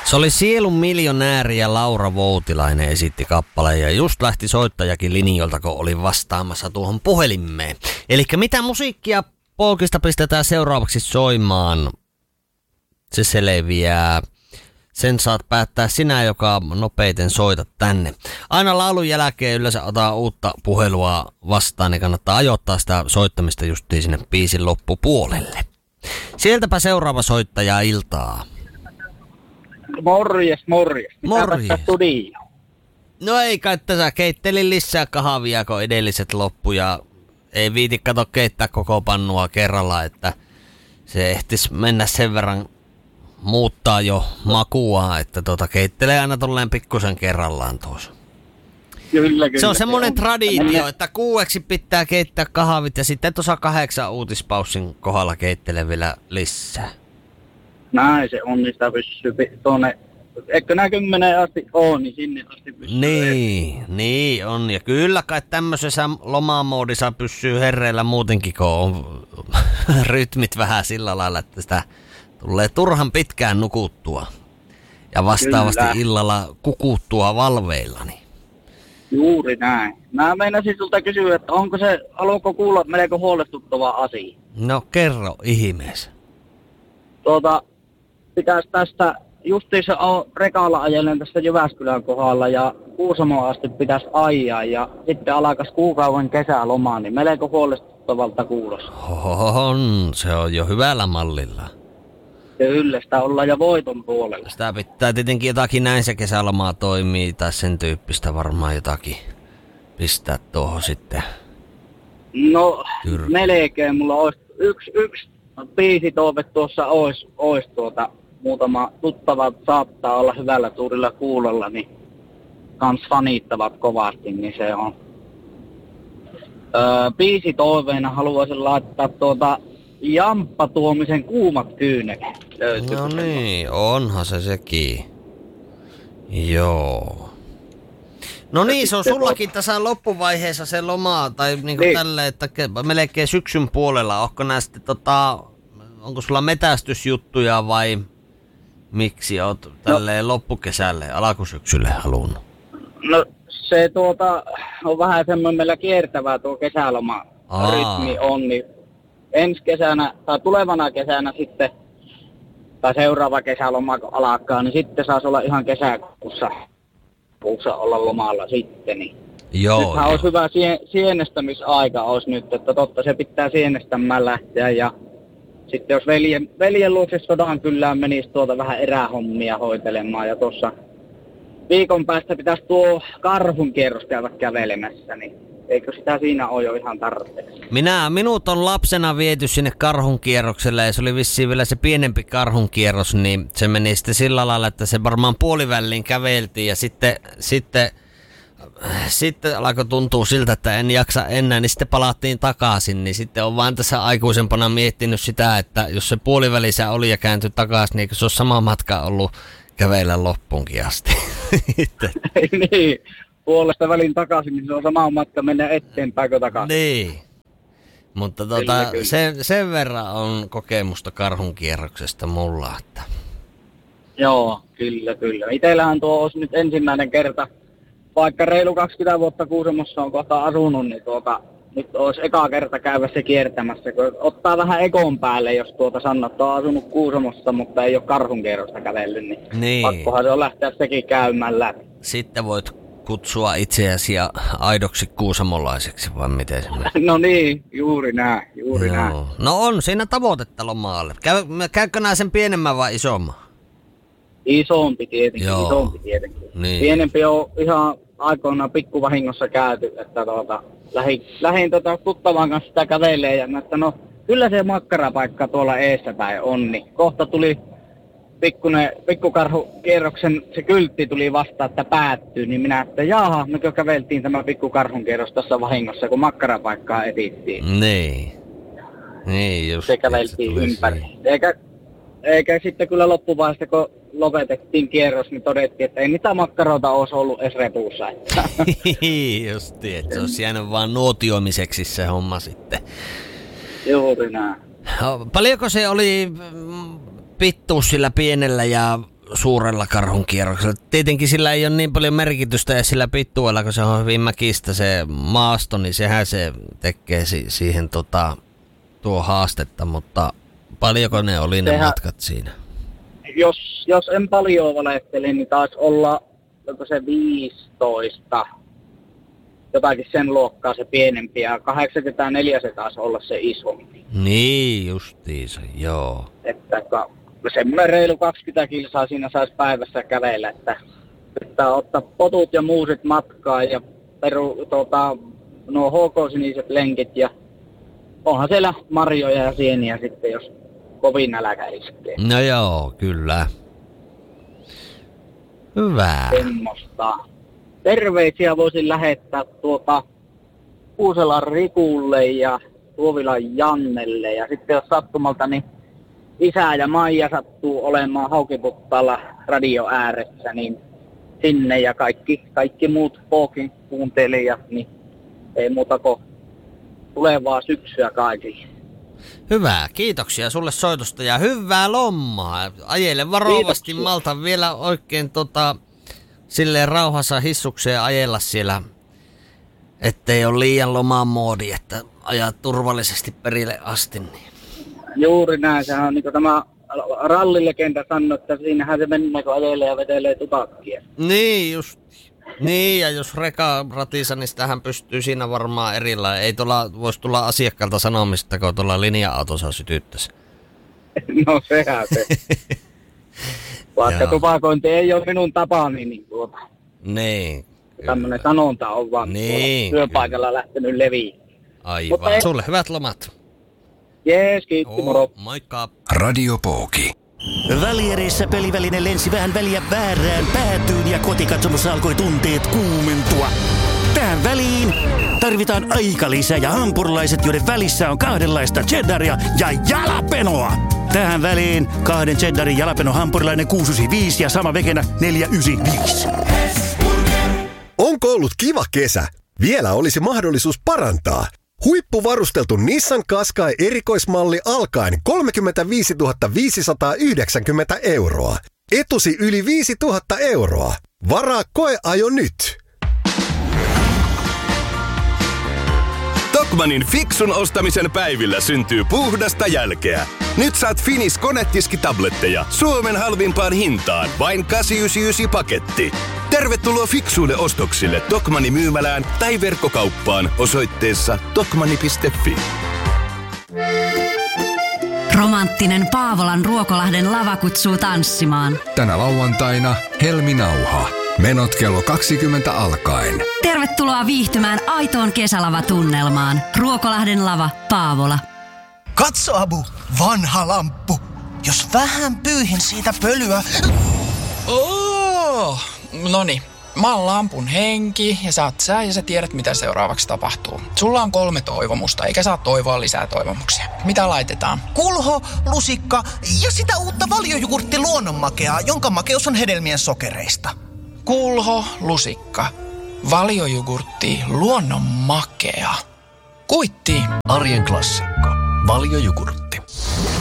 Se oli Sielun miljonääri ja Laura Voutilainen esitti kappaleen ja just lähti soittajakin linjoilta, kun oli vastaamassa tuohon puhelimeen. Elikkä mitä musiikkia polkista pistetään seuraavaksi soimaan? Se selviää. Sen saat päättää sinä, joka nopeiten soitat tänne. Aina laulun jälkeen yleensä ottaa uutta puhelua vastaan, niin kannattaa ajoittaa sitä soittamista justiin sinne biisin loppupuolelle. Sieltäpä seuraava soittaja iltaa. Morjes. Morjes. Studio. No ei kai tässä, keittelin lisää kahvia, kun edelliset loppu ja ei viiti kato keittää koko pannua kerralla, että se ehtis mennä sen verran muuttaa jo makua, että keittelee aina tolleen pikkusen kerrallaan tuossa. Kyllä. Se on semmoinen traditio, että 6 pitää keittää kahvit ja sitten tuossa 8 uutispaussin kohdalla keittelee vielä lisää. Näin se on, niin sitä pysyy tuonne, eikö nää 10 asti on, niin sinne asti pysyy. Niin on. Ja kyllä kai tämmöisessä lomamoodissa pysyy herreillä muutenkin, kun on rytmit vähän sillä lailla, että sitä tulee turhan pitkään nukuttua. Ja vastaavasti kyllä illalla kukuttua valveillani. Juuri näin. Mä meinasin sulta kysyä, että haluatko kuulla melko huolestuttava asia? No kerro ihmeessä. Pitäisi tästä, justiinsa rekalla ajelen tästä Jyväskylän kohdalla ja Kuusamoon asti pitäisi ajaa ja sitten alkaisi kuukauden kesäloma, niin melko huolestuttavalta kuulossa. Se on jo hyvällä mallilla. Kyllä, sitä ollaan ja voiton puolella. Sitä pitää tietenkin jotakin näin se kesälomaa toimii tai sen tyyppistä varmaan jotakin pistää tuohon sitten. No, melkein mulla olisi yksi biisitoive tuossa olisi muutama tuttava saattaa olla hyvällä tuurilla kuulolla, niin kans fanittavat kovasti, niin se on. Biisitoiveena haluaisin laittaa Jamppa Tuomisen Kuumat kyynelet. No niin, onhan se sekin. Joo. No niin, se on sullakin tässä loppuvaiheessa se loma, tai niinku niin tälleen, että melkein syksyn puolella. Onko nää sitten onko sulla metästysjuttuja vai miksi oot tälleen loppukesälle, alkusyksylle halunnut? No se on vähän semmoinen meillä kiertävää tuo kesäloma rytmi on, niin ensi kesänä tai tulevana kesänä sitten, tai seuraava kesäloma kun alkaa, niin sitten saisi olla ihan kesäkuussa olla lomalla sitten. Niin. Joo. Nythän olisi hyvä sienestämisaika olisi nyt, että totta se pitää sienestämään lähteä ja sitten jos veljen luokse sodan kylään menisi vähän erähommia hoitelemaan ja tuossa viikon päästä pitäisi tuo karhun kierros käydä kävelemässä, niin eikö sitä siinä ole jo ihan tarpeeksi? Minut on lapsena viety sinne karhunkierrokselle ja se oli vissiin vielä se pienempi karhunkierros, niin se meni sitten sillä lailla, että se varmaan puoliväliin käveltiin ja sitten alkoi tuntua siltä, että en jaksa enää, niin sitten palattiin takaisin, niin sitten on vaan tässä aikuisempana miettinyt sitä, että jos se puolivälissä oli ja kääntyi takaisin, niin se olisi sama matka ollut kävellä loppuunkin asti. Niin, puolesta välin takaisin, niin se on sama matka mennä eteenpäin kuin takaisin. Niin, mutta kyllä. Sen verran on kokemusta karhunkierroksesta mulla, että... Joo, kyllä. Itellähän tuo olisi nyt ensimmäinen kerta, vaikka reilu 20 vuotta Kuusamossa on kohta asunut, niin nyt olisi eka kerta käydä se kiertämässä, kun ottaa vähän ekon päälle, jos sanoo, että on asunut Kuusamossa, mutta ei ole karhunkierrosta kävellyt, niin pakkohan se on lähteä sekin käymään läpi. Sitten voit kutsua itseäsi ja aidoksi kuusamolaiseksi, vai miten se menee? No niin, juuri näin. No on siinä tavoitetta lomaalle. Käykö nää sen pienemmän vai isomman? Isompi tietenkin. Niin. Pienempi on ihan aikoinaan pikkuvahingossa käyty, että lähin tuttavan kanssa sitä kävelee ja että no kyllä se makkarapaikka tuolla eessä päin on, niin kohta tuli pikkukarhukierroksen, se kyltti tuli vastaan, että päättyy, niin minä, että jaha, mekö käveltiin tämä pikkukarhun kierros tässä vahingossa, kun makkarapaikkaa etittiin. Niin just. Se käveltiin ympäri. Eikä sitten kyllä loppuvaiheessa, kun lopetettiin kierros, niin todettiin, että ei niitä makkaroita olisi ollut edes repuussa. Justi, että se olisi jäänyt vaan nuotioimiseksi se homma sitten. Juuri näin. Paljonko se oli pittuus sillä pienellä ja suurella karhun kierroksella. Tietenkin sillä ei ole niin paljon merkitystä ja sillä pittuella, kun se on hyvin mäkistä se maasto, niin sehän se tekee siihen tuo haastetta, mutta paljonko ne oli ne matkat siinä? Jos en paljon valehtele, niin taisi olla se 15, jotakin sen luokkaa se pienempi, ja 84 se taisi olla se isompi. Niin, justiinsa, joo. Että semmoinen reilu 20 kilsaa siinä saisi päivässä kävellä, että pitää ottaa potut ja muusit matkaan ja nuo HK-siniset lenkit, ja onhan siellä marjoja ja sieniä sitten, jos kovin nälkä iskee. No joo, kyllä. Hyvä. Semmosta. Terveisiä voisin lähettää Kuuselan Rikulle ja Tuovilan Jannelle. Ja sitten jos sattumalta, niin isä ja Maija sattuu olemaan Haukiputtaalla radio ääressä, niin sinne ja kaikki muut Pookin kuuntelijat, niin ei muuta kuin tulevaa syksyä kaikille. Hyvä, kiitoksia sulle soitosta ja hyvää lommaa. Ajele varovasti, kiitoksia. Malta vielä oikein silleen rauhassa hissukseen ajella siellä, ettei ole liian lomaan moodi, että ajaa turvallisesti perille asti. Niin. Juuri näin, sehän on niin kuin tämä rallilegenda sanoi, että siinähän se menee, kun ajelee ja vetelee tupakkia. Niin just. Niin, ja jos reka ratissa, niin sitähän pystyy siinä varmaan erillä. Ei voisi tulla asiakkaalta sanomista, kun tuolla linja-autossa sytyttäisi. No sehän se. Vaikka tupakointi ei ole minun tapani, niin Niin. Tämmöinen sanonta on vaan niin, työpaikalla lähtenyt leviin. Aivan. Sulle hyvät lomat. Jees, kiitti, moro. Moikka. Radio Pooki. Välierissä peliväline lensi vähän väliä väärään päätyyn ja kotikatsomossa alkoi tunteet kuumentua. Tähän väliin tarvitaan aikalisä ja hampurilaiset, joiden välissä on kahdenlaista cheddaria ja jalapenoa. Tähän väliin 2 cheddarin jalapeno hampurilainen 695 ja sama vekenä 495. Onko ollut kiva kesä? Vielä olisi mahdollisuus parantaa. Huippuvarusteltu Nissan Qashqai erikoismalli alkaen 35 590 €. Etusi yli 5 000 €. Varaa koeajo nyt. Tokmannin fiksun ostamisen päivillä syntyy puhdasta jälkeä. Nyt saat Finis konetiskitabletteja Suomen halvimpaan hintaan, vain 899 paketti. Tervetuloa fiksuille ostoksille Tokmannin myymälään tai verkkokauppaan osoitteessa tokmanni.fi. Romanttinen Paavolan Ruokolahden lava kutsuu tanssimaan. Tänä lauantaina Helminauha. Menot kello 20 alkaen. Tervetuloa viihtymään aitoon kesälavatunnelmaan. Ruokolahden lava, Paavola. Katso, Abu, vanha lamppu. Jos vähän pyyhin siitä pölyä... Noniin, mä oon lampun henki ja sä oot sä ja sä tiedät mitä seuraavaksi tapahtuu. Sulla on 3 toivomusta eikä saa toivoa lisää toivomuksia. Mitä laitetaan? Kulho, lusikka ja sitä uutta valiojugurtti luonnonmakeaa, jonka makeus on hedelmien sokereista. Kulho, lusikka, valiojugurtti, luonnonmakea. Kuitti. Arjen klassikko. Valiojugurtti.